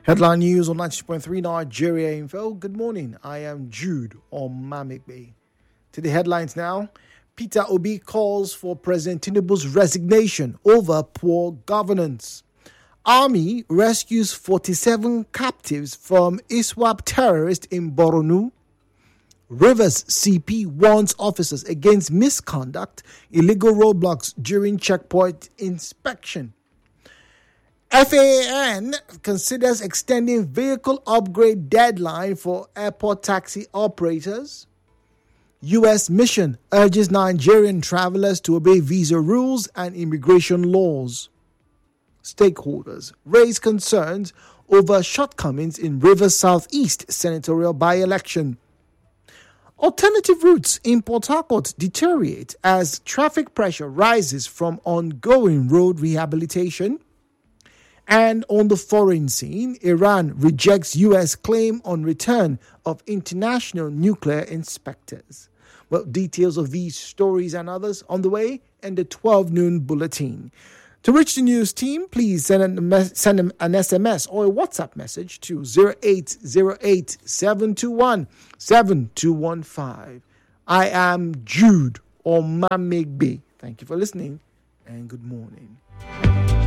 Headline news on 90.3 Nigeria Info. Good morning. I am Jude Omamigbe. To the headlines now. Peter Obi calls for President Tinubu's resignation over poor governance. Army rescues 47 captives from ISWAP terrorists in Borno. Rivers CP warns officers against misconduct, illegal roadblocks during checkpoint inspection. FAAN considers extending vehicle upgrade deadline for airport taxi operators. U.S. mission urges Nigerian travelers to obey visa rules and immigration laws. Stakeholders raise concerns over shortcomings in Rivers Southeast senatorial by-election. Alternative routes in Port Harcourt deteriorate as traffic pressure rises from ongoing road rehabilitation. And on the foreign scene, Iran rejects U.S. claim on return of international nuclear inspectors. Well, details of these stories and others on the way in the 12 noon bulletin. To reach the news team, please send an SMS or a WhatsApp message to 0808-721-7215. I am Jude Omamigbe. Thank you for listening and good morning.